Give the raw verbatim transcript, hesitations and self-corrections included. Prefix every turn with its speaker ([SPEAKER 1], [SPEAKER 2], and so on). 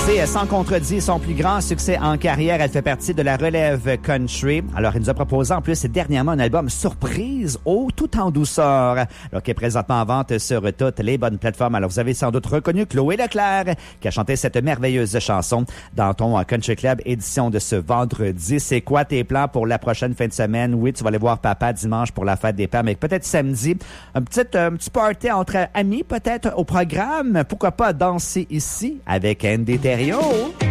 [SPEAKER 1] C'est sans contredit son plus grand succès en carrière. Elle fait partie de la relève country. Alors, il nous a proposé en plus dernièrement un album surprise au tout en douceur. Alors, qui est présentement en vente sur toutes les bonnes plateformes. Alors, vous avez sans doute reconnu Chloé Leclerc qui a chanté cette merveilleuse chanson dans ton Country Club édition de ce vendredi. C'est quoi tes plans pour la prochaine fin de semaine? Oui, tu vas aller voir papa dimanche pour la fête des pères, mais peut-être samedi, un petit, un petit party entre amis peut-être au programme. Pourquoi pas danser ici avec Andy Thériault?